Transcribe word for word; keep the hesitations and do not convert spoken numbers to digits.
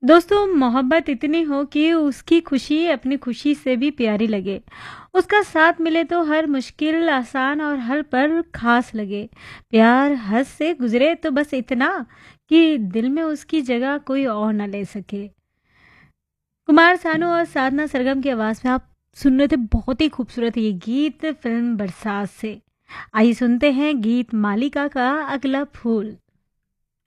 दोस्तों, मोहब्बत इतनी हो कि उसकी खुशी अपनी खुशी से भी प्यारी लगे। उसका साथ मिले तो हर मुश्किल आसान और हर पल खास लगे। प्यार हद से गुजरे तो बस इतना कि दिल में उसकी जगह कोई और ना ले सके। कुमार सानू और साधना सरगम की आवाज में आप सुन रहे थे बहुत ही खूबसूरत ये गीत फिल्म बरसात से। आइए सुनते हैं गीत मालिका का अगला फूल।